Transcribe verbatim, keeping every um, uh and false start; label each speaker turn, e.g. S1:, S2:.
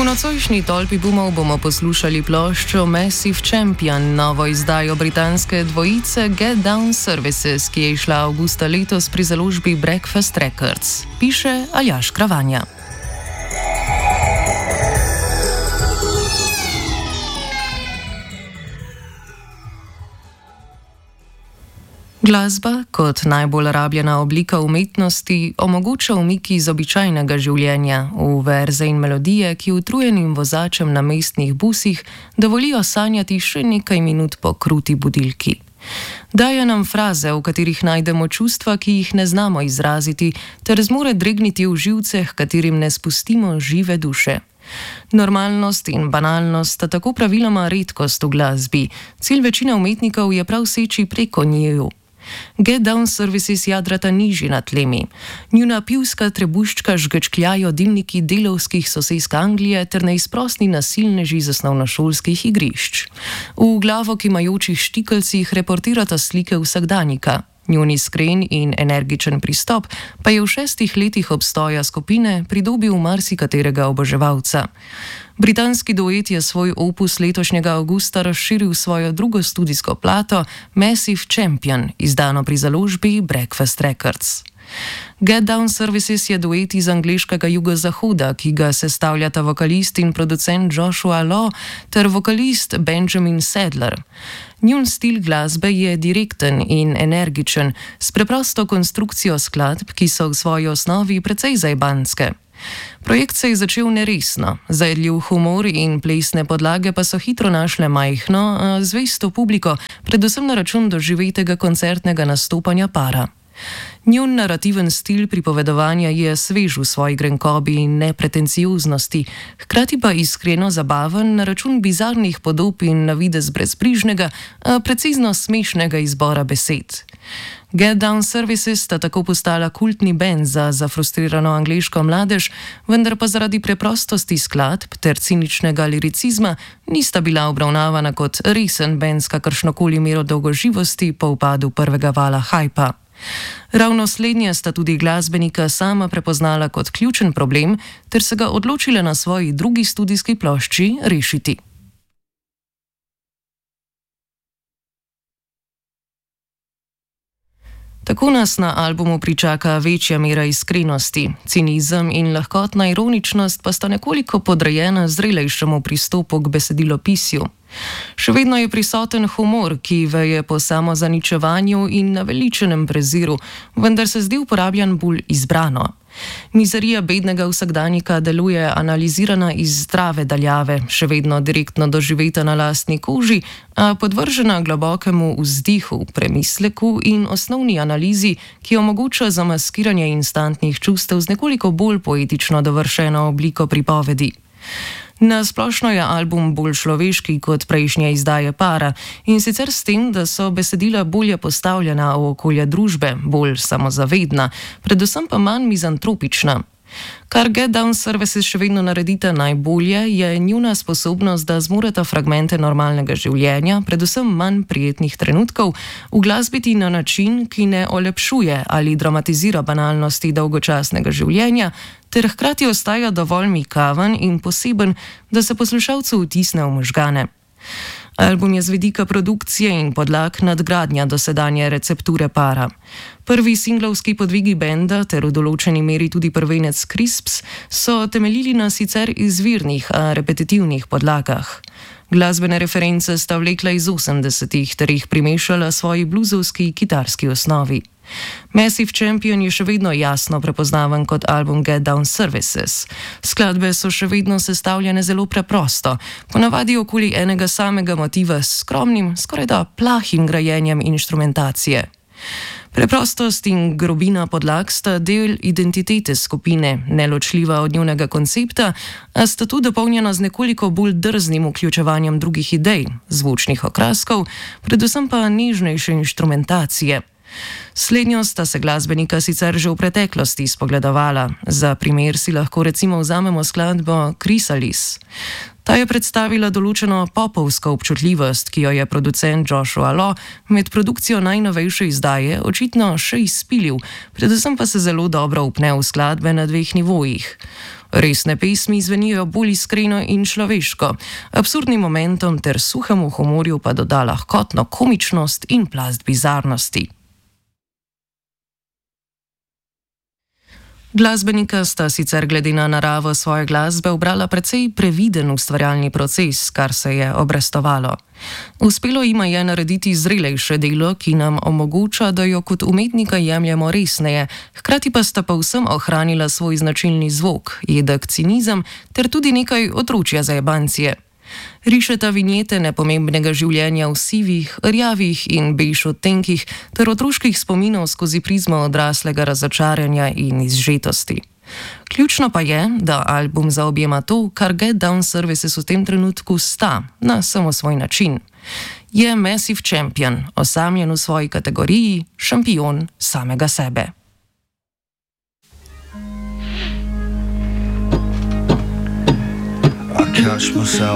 S1: V nocojšnji tolpi bumov bomo poslušali ploščo Massive Champion, novo izdajo britanske dvojice Get Down Services, ki je išla avgusta letos pri založbi Breakfast Records. Piše Aljaž Kravanja. Glasba, kot najbolj rabljena oblika umetnosti, omogoča umik iz običajnega življenja v verze in melodije, ki utrujenim vozačem na mestnih busih dovolijo sanjati še nekaj minut po kruti budilki. Daje nam fraze, v katerih najdemo čustva, ki jih ne znamo izraziti, ter zmore dregniti v živceh, katerim ne spustimo žive duše. Normalnost in banalnost sta tako praviloma redkost v glasbi. Cilj večine umetnikov je prav seči preko njiju. Get Down Services jadrata nižji nad tlemi. Njuna pivska trebuščka žgečkljajo dimniki delovskih sosesk Anglije ter neizprosni nasilneži z osnovnošolskih igrišč. V glavo kimajočih štikelcih reportirata slike vsakdanjika. Njun iskren in energičen pristop pa je v šestih letih obstoja skupine pridobil marsikaterega oboževalca. Britanski duet je svoj opus letošnjega avgusta razširil svojo drugo studijsko plato Massive Champion, izdano pri založbi Breakfast Records. Get Down Services je duet iz angleškega jugozahoda, ki ga sestavljata vokalist in producent Joshua Law ter vokalist Benjamin Sadler. Njun stil glasbe je direkten in energičen, s preprosto konstrukcijo skladb, ki so v svoji osnovi precej zajbanske. Projekt se je začel neresno, zajedljiv humor in plesne podlage pa so hitro našle majhno, zvesto publiko, predvsem na račun doživetega koncertnega nastopanja para. Njun narativen stil pripovedovanja je svež v svoji grenkobi in nepretencioznosti, hkrati pa iskreno zabaven na račun bizarnih podob in na videz brezbrižnega, a precizno smešnega izbora besed. Get Down Services sta tako postala kultni bend za zafrustrirano angleško mladež, vendar pa zaradi preprostosti skladb ter ciničnega liricizma nista bila obravnavana kot resen bend s kakršnokoli mero dolgoživosti po upadu prvega vala hajpa. Ravno slednje sta tudi glasbenika sama prepoznala kot ključen problem ter se ga odločila na svoji drugi studijski plošči rešiti. Tako nas na albumu pričaka večja mera iskrenosti, cinizem in lahkotna ironičnost pa sta nekoliko podrejena zrelejšemu pristopu k besedilopisju. Še vedno je prisoten humor, ki veje po samozaničevanju in naveličenem preziru, vendar se zdi uporabljan bolj izbrano. Mizerija bednega vsakdanjika deluje analizirana iz zdrave daljave, še vedno direktno doživeta na lastni koži, a podvržena globokemu vzdihu, premisleku in osnovni analizi, ki omogoča zamaskiranje instantnih čustev z nekoliko bolj poetično dovršeno obliko pripovedi. Na splošno je album bolj človeški kot prejšnje izdaje para, in sicer s tem, da so besedila bolje postavljena v okolje družbe, bolj samozavedna, predvsem pa manj mizantropična. Kar Get Down Services še vedno naredita najbolje, je njuna sposobnost, da zmoreta fragmente normalnega življenja, predvsem manj prijetnih trenutkov, uglasbiti na način, ki ne olepšuje ali dramatizira banalnosti dolgočasnega življenja, ter hkrati ostaja dovolj mikaven in poseben, da se poslušalcu vtisne v možgane. Album je z vidika produkcije in podlag nadgradnja dosedanje recepture para. Prvi singlovski podvigi benda ter v določeni meri tudi prvenec Crisps so temeljili na sicer izvirnih, a repetitivnih podlagah. Glasbene reference sta vlekla iz osemdesetih ter jih primešala svoji bluzovski kitarski osnovi. Massive Champion je še vedno jasno prepoznaven kot album Get Down Services. Skladbe so še vedno sestavljene zelo preprosto, ponavadi okoli enega samega motiva s skromnim, skorajda plahim grajenjem inštrumentacije. Preprostost in grobina podlag sta del identitete skupine, neločljiva od njunega koncepta, a sta tu dopolnjena z nekoliko bolj drznim vključevanjem drugih idej, zvočnih okraskov, predvsem pa nežnejše inštrumentacije. Slednjo sta se glasbenika sicer že v preteklosti spogledovala. Za primer si lahko recimo vzamemo skladbo Chrysalis. Ta je predstavila določeno popovsko občutljivost, ki jo je producent Joshua Law med produkcijo najnovejše izdaje očitno še izpilil, predvsem pa se zelo dobro upne v skladbe na dveh nivojih. Resne pesmi zvenijo bolj iskreno in človeško, absurdnim momentom ter suhemu humorju pa doda lahkotno komičnost in plast bizarnosti. Glasbenika sta sicer glede na naravo svoje glasbe ubrala precej previden ustvarjalni proces, kar se je obrestovalo. Uspelo jima je narediti zrelejše delo, ki nam omogoča, da jo kot umetnika jemljemo resneje, hkrati pa sta povsem ohranila svoj značilni zvok, jedek cinizem ter tudi nekaj otročja zajebancije. Rišeta vinjete nepomembnega življenja v sivih, rjavih in bejž odtenkih ter otroških spominov skozi prizmo odraslega razočaranja in izžetosti. Ključno pa je, da album zaobjema to, kar Get Down Services v tem trenutku sta, na samo svoj način. Je Massive Champion, osamljen v svoji kategoriji, šampion samega sebe.
S2: I catch myself